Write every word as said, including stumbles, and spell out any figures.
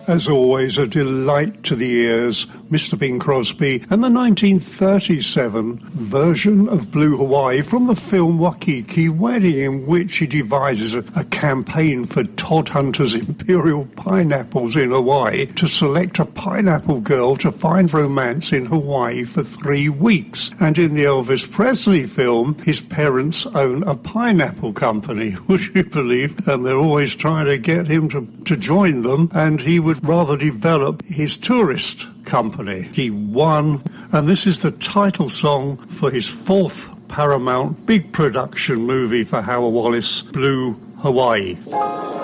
As always, a delight to the ears, Mister Bing Crosby and the nineteen thirty-seven version of Blue Hawaii from the film Waikiki Wedding, in which he devises a, a campaign for Todd Hunter's Imperial Pineapples in Hawaii to select a pineapple girl to find romance in Hawaii for three weeks. And in the Elvis Presley film, his parents own a pineapple company, would you believe? And they're always trying to get him to, to join them, and he would rather develop his tourist company. He won, and this is the title song for his fourth Paramount big production movie for Howard Wallace, Blue Hawaii.